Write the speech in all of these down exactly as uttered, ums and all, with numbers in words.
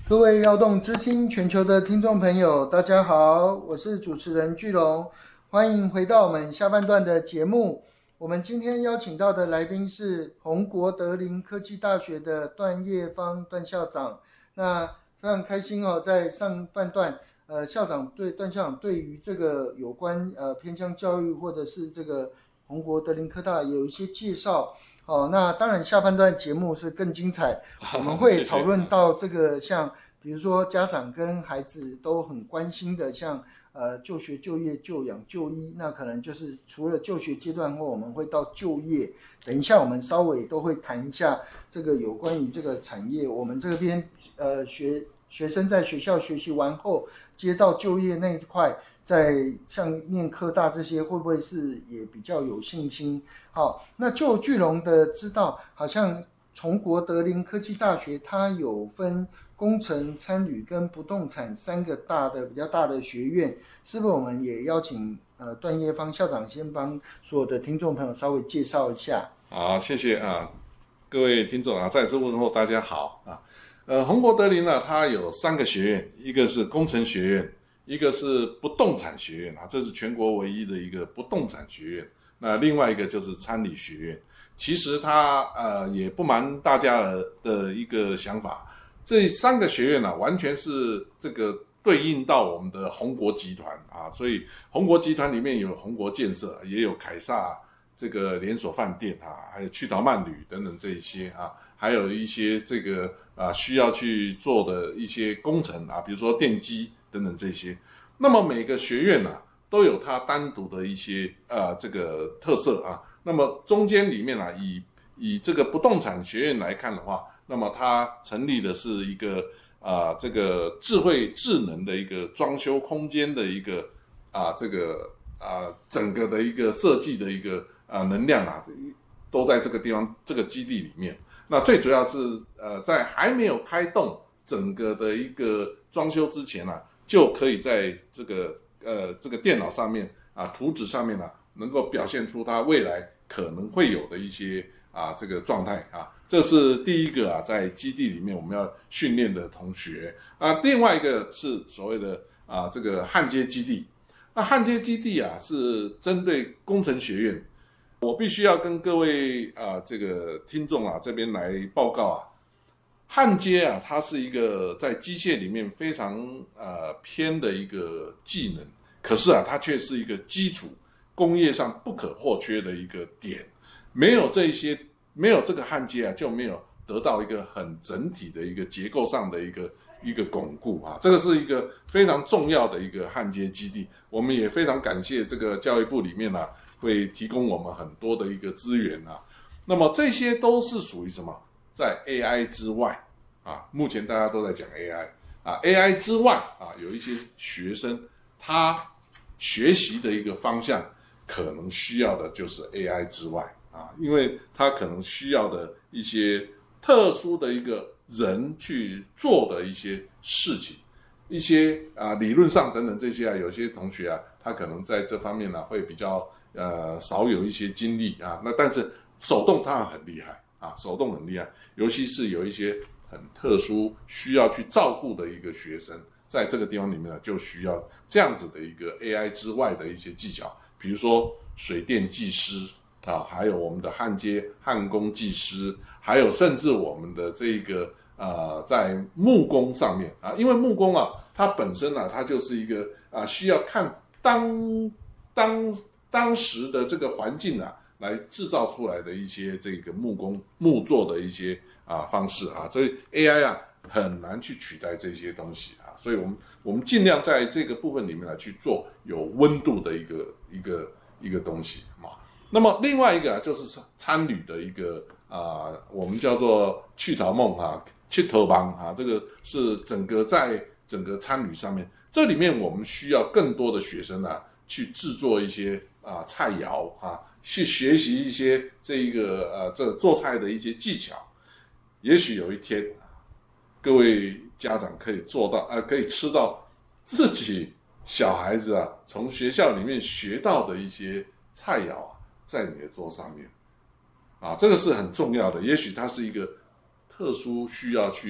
各位耀动知心全球的听众朋友，大家好，我是主持人巨龙，欢迎回到我们下半段的节目。我们今天邀请到的来宾是宏国德林科技大学的段业芳段校长。那非常开心哦，在上半段，呃，校长对段校长对于这个有关呃偏乡教育或者是这个宏国德林科大有一些介绍。哦，那当然下半段节目是更精彩，我们会讨论到这个像比如说家长跟孩子都很关心的，像呃就学、就业、就养、就医，那可能就是除了就学阶段后，我们会到就业。等一下我们稍微都会谈一下这个有关于这个产业，我们这边呃学学生在学校学习完后，接到就业那一块。在像念科大这些会不会是也比较有信心？好，那就巨龙的知道，好像宏国德林科技大学它有分工程、餐旅跟不动产三个大的比较大的学院，是不是我们也邀请呃段业芳校长先帮所有的听众朋友稍微介绍一下？ 好，谢谢啊，各位听众啊，在这问候大家好啊。呃，宏国德林呢，它有三个学院，一个是工程学院。一个是不动产学院啊，这是全国唯一的一个不动产学院。那另外一个就是餐旅学院。其实它呃也不瞒大家的的一个想法，这三个学院呢、啊，完全是这个对应到我们的宏国集团啊。所以宏国集团里面有宏国建设，也有凯撒这个连锁饭店啊，还有趣桃慢旅等等这一些啊，还有一些这个啊需要去做的一些工程啊，比如说电机。等等这些，那么每个学院呢、啊、都有它单独的一些呃这个特色啊。那么中间里面啊，以以这个不动产学院来看的话，那么它成立的是一个啊、呃、这个智慧智能的一个装修空间的一个啊、呃、这个啊、呃、整个的一个设计的一个啊、呃、能量啊，都在这个地方这个基地里面。那最主要是呃在还没有开动整个的一个装修之前啊。就可以在这个呃这个电脑上面啊图纸上面啊能够表现出它未来可能会有的一些啊这个状态啊，这是第一个啊在基地里面我们要训练的同学啊。另外一个是所谓的啊这个焊接基地，那焊接基地啊是针对工程学院，我必须要跟各位啊这个听众啊这边来报告啊。焊接啊，它是一个在机械里面非常呃偏的一个技能，可是啊，它却是一个基础工业上不可或缺的一个点。没有这一些，没有这个焊接啊，就没有得到一个很整体的一个结构上的一个一个巩固啊。这个是一个非常重要的一个焊接基地。我们也非常感谢这个教育部里面啊，会提供我们很多的一个资源啊。那么这些都是属于什么？在 A I 之外啊，目前大家都在讲 A I 啊 ，A I 之外啊，有一些学生他学习的一个方向可能需要的就是 A I 之外啊，因为他可能需要的一些特殊的一个人去做的一些事情，一些啊理论上等等这些啊，有些同学啊，他可能在这方面呢、啊、会比较呃少有一些经历啊，那但是手动他很厉害。啊，手动很厉害，尤其是有一些很特殊需要去照顾的一个学生，在这个地方里面呢，就需要这样子的一个 A I 之外的一些技巧，比如说水电技师啊，还有我们的焊接焊工技师，还有甚至我们的这个呃，在木工上面啊，因为木工啊，它本身啊，它就是一个啊，需要看当当当时的这个环境啊。来制造出来的一些这个木工木作的一些啊方式啊，所以 A I 啊很难去取代这些东西啊，所以我们我们尽量在这个部分里面来去做有温度的一个一个一个东西嘛。那么另外一个啊就是参旅的一个啊，我们叫做趣桃梦啊，趣头帮啊，这个是整个在整个参旅上面，这里面我们需要更多的学生啊去制作一些啊菜肴啊。去学习一些这个呃这做菜的一些技巧，也许有一天，各位家长可以做到呃可以吃到自己小孩子啊从学校里面学到的一些菜肴啊，在你的桌上面，啊，这个是很重要的。也许它是一个特殊需要去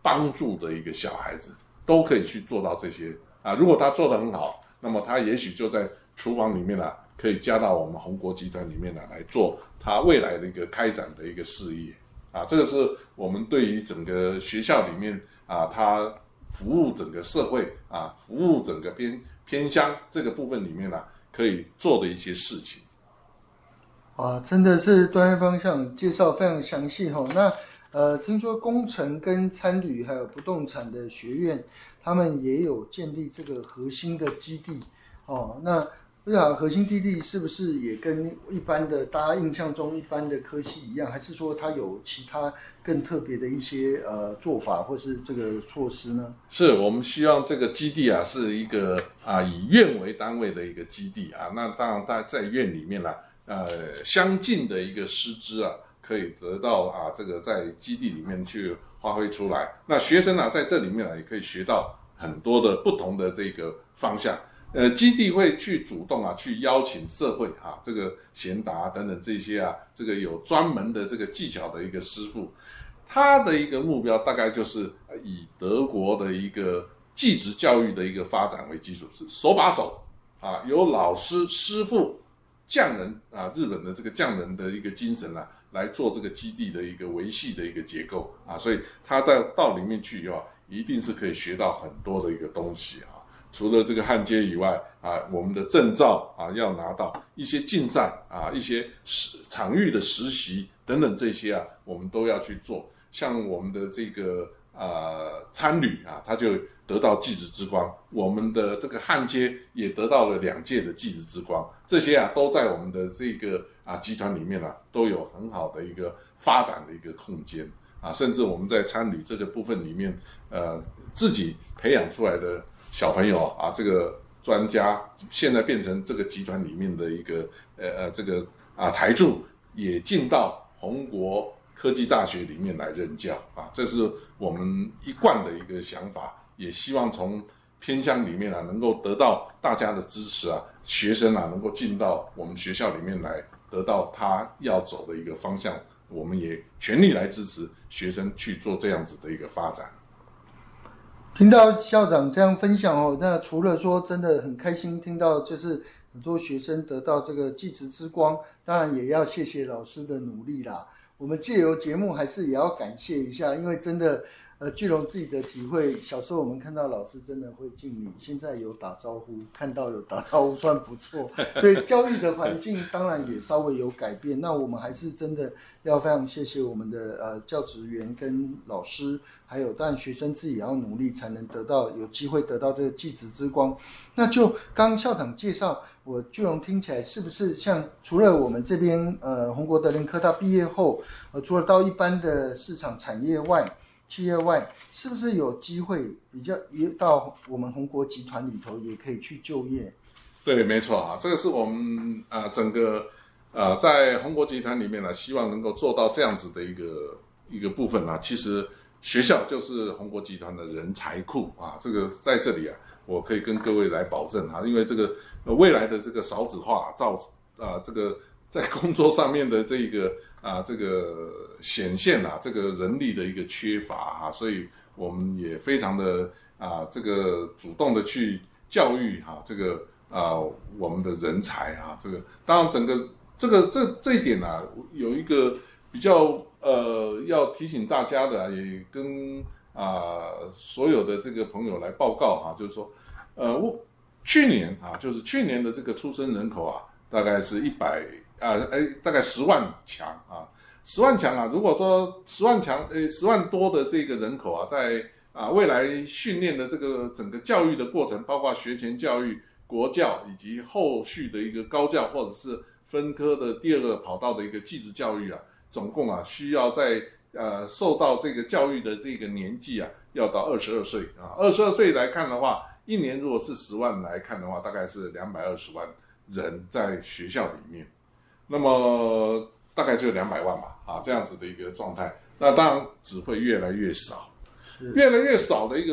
帮助的一个小孩子，都可以去做到这些啊。如果他做得很好，那么他也许就在厨房里面啊，可以加到我们宏国集团里面啊来做他未来的一个开展的一个事业啊。这个是我们对于整个学校里面啊，他服务整个社会啊，服务整个偏偏乡这个部分里面啊，可以做的一些事情。 啊，真的是专业方向介绍非常详细哈。那呃，听说工程跟参旅还有不动产的学院，他们也有建立这个核心的基地哦。那不知道核心基地是不是也跟一般的大家印象中一般的科系一样，还是说它有其他更特别的一些呃做法或是这个措施呢？ 是我们希望这个基地啊是一个啊以院为单位的一个基地啊。那当然，在在院里面啦、啊。呃，相近的一个师资啊，可以得到啊，这个在基地里面去发挥出来。那学生啊，在这里面啊，也可以学到很多的不同的这个方向。呃，基地会去主动啊，去邀请社会啊，这个贤达等等这些啊，这个有专门的这个技巧的一个师傅，他的一个目标大概就是以德国的一个技职教育的一个发展为基础，是手把手啊，有老师师傅。匠人啊，日本的这个匠人的一个精神啊，来做这个基地的一个维系的一个结构啊，所以他在到里面去以后，一定是可以学到很多的一个东西啊。除了这个焊接以外啊，我们的证照啊要拿到，一些竞赛啊，一些实场域的实习等等这些啊，我们都要去做。像我们的这个呃参旅啊，他就得到技职之光，我们的这个焊接也得到了两届的技职之光，这些啊都在我们的这个啊集团里面啊都有很好的一个发展的一个空间啊，甚至我们在参旅这个部分里面，呃自己培养出来的小朋友啊，这个专家现在变成这个集团里面的一个呃呃这个啊台柱，也进到宏国科技大学里面来任教啊，这是我们一贯的一个想法。也希望从偏乡里面啊，能够得到大家的支持啊，学生啊能够进到我们学校里面来，得到他要走的一个方向，我们也全力来支持学生去做这样子的一个发展。 听到校长这样分享哦，那除了说真的很开心听到就是很多学生得到这个技职之光，当然也要谢谢老师的努力啦。我们借由节目还是也要感谢一下，因为真的呃，巨龙自己的体会，小时候我们看到老师真的会敬礼，现在有打招呼，看到有打招呼算不错，所以教育的环境当然也稍微有改变。那我们还是真的要非常谢谢我们的呃教职员跟老师，还有当然学生自己也要努力，才能得到有机会得到这个技职之光。那就刚刚校长介绍，我巨龙听起来是不是像除了我们这边呃宏国德林科大毕业后，呃除了到一般的市场产业外，企业外，是不是有机会比较也到我们宏国集团里头也可以去就业？ 对，没错啊，这个是我们呃整个呃在宏国集团里面呢，希望能够做到这样子的一个一个部分啊。其实学校就是宏国集团的人才库啊，这个在这里啊，我可以跟各位来保证啊，因为这个、呃、未来的这个少子化造啊、呃、这个在工作上面的这个啊这个显现啊这个人力的一个缺乏啊，所以我们也非常的啊这个主动的去教育哈、啊、这个啊我们的人才啊，这个当然整个这个这这一点啊有一个比较呃要提醒大家的、啊，也跟啊所有的这个朋友来报告哈、啊，就是说呃我去年啊就是去年的这个出生人口啊大概是一百。啊，哎，大概十万强啊，十万强啊。如果说十万强，呃，十万多的这个人口啊，在啊未来训练的这个整个教育的过程，包括学前教育、国教以及后续的一个高教或者是分科的第二个跑道的一个技职教育啊，总共啊需要在呃受到这个教育的这个年纪啊，要到二十二岁啊。二十二岁来看的话，一年如果是十万来看的话，大概是两百二十万人在学校里面。那么大概就两百万吧，啊，这样子的一个状态，那当然只会越来越少，越来越少的一个